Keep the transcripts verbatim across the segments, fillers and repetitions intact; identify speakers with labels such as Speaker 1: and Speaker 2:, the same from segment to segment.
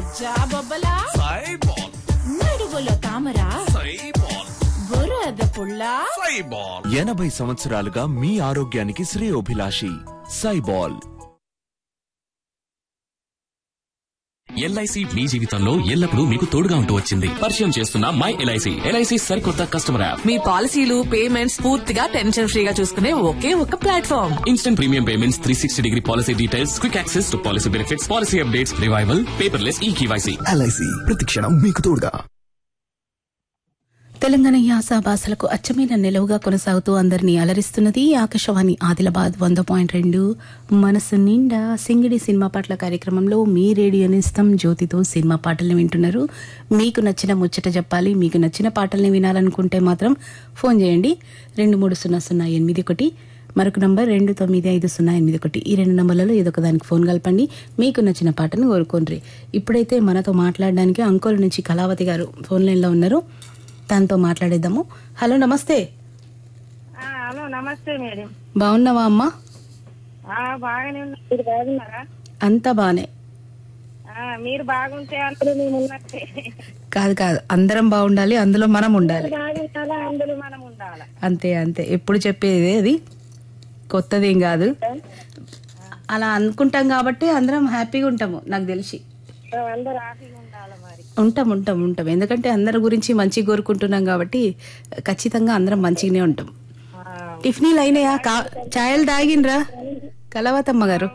Speaker 1: జాబొబ్బలా
Speaker 2: సైబాల్
Speaker 1: నడువులో తామరా
Speaker 2: సైబాల్
Speaker 1: బురద పుల్లా
Speaker 2: సైబాల్
Speaker 3: ఎనభై సంవత్సరాలుగా మీ ఆరోగ్యానికి శ్రేయోభిలాషి సైబాల్.
Speaker 4: ఎల్ఐసి మీ జీవితంలో ఎల్లప్పుడూ మీకు తోడుగా ఉంటూ వచ్చింది. పరిచయం చేస్తున్న మై ఎల్ఐసి ఎల్ఐసి సరికొత్త కస్టమర్ యాప్.
Speaker 5: మీ పాలసీలు పేమెంట్స్ పూర్తిగా టెన్షన్ ఫ్రీగా చూసుకునే ఒకే ఒక platform.
Speaker 4: Instant premium payments, three sixty degree policy details, quick access to policy benefits, policy updates, revival, paperless ఈ కేవైసీ.
Speaker 6: ఎల్ఐసి ప్రతిక్షణం మీకు తోడుగా.
Speaker 7: తెలంగాణ యాస భాషలకు అచ్చమైన నిలువుగా కొనసాగుతూ అందరినీ అలరిస్తున్నది ఆకాశవాణి ఆదిలాబాద్ వంద పాయింట్ రెండు మనసు నిండా సింగిడి సినిమా పాటల కార్యక్రమంలో మీ రేడియో నేస్తం జ్యోతితో సినిమా పాటల్ని వింటున్నారు. మీకు నచ్చిన ముచ్చట చెప్పాలి, మీకు నచ్చిన పాటల్ని వినాలనుకుంటే మాత్రం ఫోన్ చేయండి. రెండు మూడు సున్నా సున్నా ఎనిమిది ఒకటి మరొక నంబర్ రెండు తొమ్మిది ఐదు సున్నా ఎనిమిది ఒకటి ఈ రెండు నంబర్లలో ఏదో ఒక దానికి ఫోన్ కలపండి. మీకు నచ్చిన పాటను కోరుకోండి. ఇప్పుడైతే మనతో మాట్లాడడానికి అంకోల నుంచి కళావతి గారు ఫోన్ లైన్లో ఉన్నారు. తనతో మాట్లాడేద్దాము. హలో, నమస్తే.
Speaker 8: హలో, నమస్తే మేడం.
Speaker 7: బాగున్నావా అమ్మా?
Speaker 8: బాగానే ఉన్నా. మీరు బాగున్నారా?
Speaker 7: అంతా బానే.
Speaker 8: మీరు బాగుంటే అందులో మేము ఉన్నట్టే.
Speaker 7: కాదు కాదు, అందరం బాగుండాలి, అందులో మనం ఉండాలి.
Speaker 8: బాగుండాలా, అందులో మనం ఉండాలి.
Speaker 7: అంతే అంతే, ఎప్పుడు చెప్పేది అది, కొత్తదేం కాదు. అలా అనుకుంటాం కాబట్టి అందరం హ్యాపీగా ఉంటాము. నాకు తెలిసి
Speaker 8: అందరూ హ్యాపీగా ఉండాలి. మరి
Speaker 7: ఉంటాం ఉంటాం ఉంటాం ఎందుకంటే అందరి గురించి మంచి కోరుకుంటున్నాం కాబట్టి ఖచ్చితంగా అందరం మంచిగానే ఉంటాం. టిఫినీలు అయినాయా? ఛాయలు తాగినరా కలవతమ్మ గారు?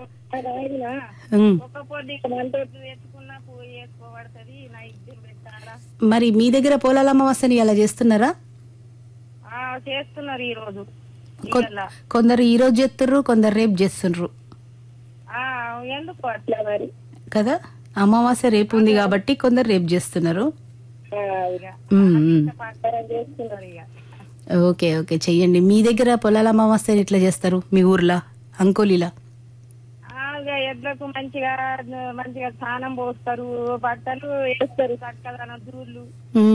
Speaker 7: మరి మీ దగ్గర పోలాలమ్మ వస్తని అలా చేస్తున్నారా?
Speaker 8: చేస్తున్నారు ఈ రోజు.
Speaker 7: కొందరు ఈ రోజు చేస్తుర్రు, కొందరు రేపు చేస్తుండ్రు
Speaker 8: ఎందుకు అట్లా మరి
Speaker 7: కదా. అమావాస్య రేపు ఉంది కాబట్టి కొందరు రేపు చేస్తున్నారు. ఓకే ఓకే, చెయ్యండి. మీ దగ్గర పొలాల అమావాస్య ఎట్లా చేస్తారు మీ ఊర్లో అంకోలీలా?
Speaker 8: ఎడ్లకు మంచిగా మంచిగా స్నానం పోస్తారు, బట్టలు వేస్తారు, చక్కదన దూర్లు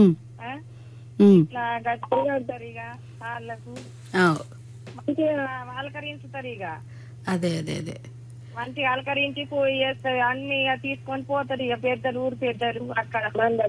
Speaker 8: ఇట్లా గట్టిగా కడతారు. ఇక వాళ్ళకు మంచిగా అలకరించుతారు. ఇక
Speaker 7: అదే అదే అదే
Speaker 8: మంచిగా అలకరించి పోయి చేస్తారు. అన్ని ఇక తీసుకొని పోతారు. ఇక పెద్దలు ఊరు పెద్దలు అక్కడ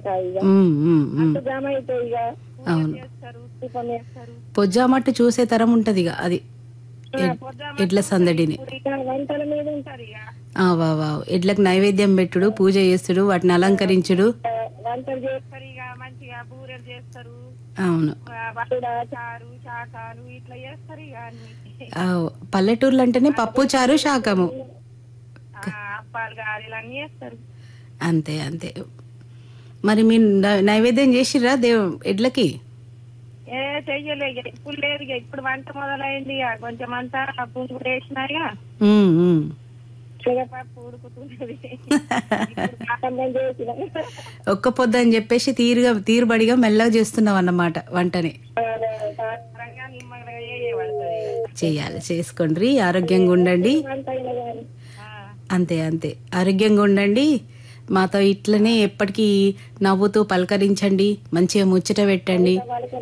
Speaker 8: జమ అవుతాయి. ఇక చేస్తారు, దీపం వేస్తారు.
Speaker 7: పొజ్జామట్టు చూసే తరం ఉంటది ఇక అది ఎడ్ల సందడిని.
Speaker 8: వంటల మీద ఉంటారు. ఇక
Speaker 7: ఎడ్లకు నైవేద్యం పెట్టుడు, పూజ చేస్తుడు, వాటిని అలంకరించుడు,
Speaker 8: వంటలు చేస్తారు. ఇక మంచిగా బూరెలు చేస్తారు.
Speaker 7: అవును,
Speaker 8: చారు శాకాలు ఇట్లా చేస్తారు. ఇక అన్ని
Speaker 7: పల్లెటూర్లు అంటేనే పప్పు చారు శాకము,
Speaker 8: అప్పాలు గారెలు అన్ని చేస్తారు.
Speaker 7: అంతే అంతే. మరి మీ నైవేద్యం చేసిర్రా దేవు ఎడ్లకి?
Speaker 8: ఏ చెయ్యలే, ఇప్పుడు లేదు. ఇప్పుడు వంట మొదలైంది. కొంచెం అంతా పువ్వు వేసినాయిగా శనగపప్పు ఉడుకుతున్నది.
Speaker 7: ఒక్క పొద్దు అని చెప్పేసి తీరుగా తీరుబడిగా మెల్లగా చేస్తున్నావు అన్నమాట వంటని. చెయ్యాలి, చేసుకోండి. ఆరోగ్యంగా ఉండండి. అంతే అంతే, ఆరోగ్యంగా ఉండండి. మాతో ఇట్లనే ఎప్పటికీ నవ్వుతూ పలకరించండి, మంచిగా ముచ్చట పెట్టండి.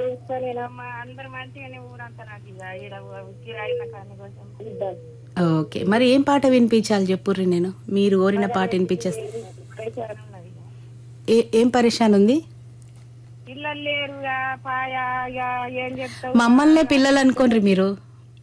Speaker 7: ఓకే, మరి ఏం పాట వినిపించాలి చెప్పుర్రి. నేను మీరు కోరిన పాట వినిపించేస్తా. ఏం పరేషాన్ ఉంది?
Speaker 8: మమ్మల్నే
Speaker 7: పిల్లలు అనుకోండి మీరు.